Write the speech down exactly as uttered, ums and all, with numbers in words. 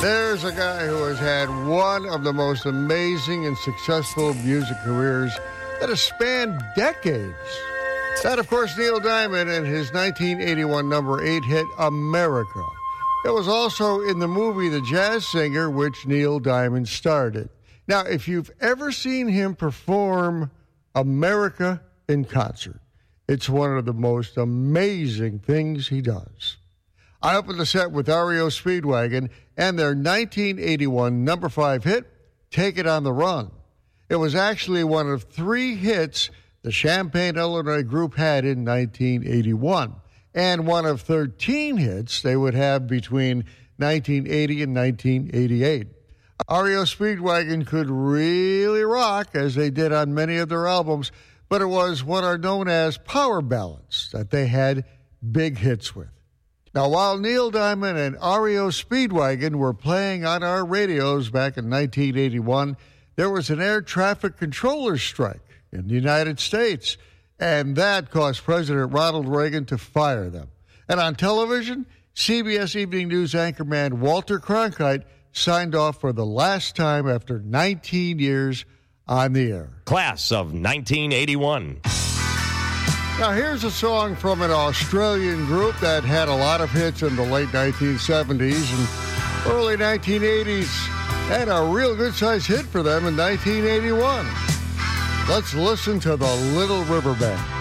There's a guy who has had one of the most amazing and successful music careers that has spanned decades. That, of course, Neil Diamond and his nineteen eighty-one number eight hit, America. It was also in the movie The Jazz Singer, which Neil Diamond starred. Now, if you've ever seen him perform America in concert, it's one of the most amazing things he does. I opened the set with R E O Speedwagon and their nineteen eighty-one number five hit, Take It on the Run. It was actually one of three hits the Champaign, Illinois group had in nineteen eighty-one, and one of thirteen hits they would have between nineteen eighty and nineteen eighty-eight. R E O Speedwagon could really rock, as they did on many of their albums, but it was what are known as power ballads that they had big hits with. Now, while Neil Diamond and R E O Speedwagon were playing on our radios back in nineteen eighty-one, there was an air traffic controller strike in the United States, and that caused President Ronald Reagan to fire them. And on television, C B S Evening News anchorman Walter Cronkite signed off for the last time after nineteen years on the air. Class of nineteen eighty-one. Now, here's a song from an Australian group that had a lot of hits in the late nineteen seventies and early nineteen eighties, and a real good-sized hit for them in nineteen eighty-one. Let's listen to the Little River Band.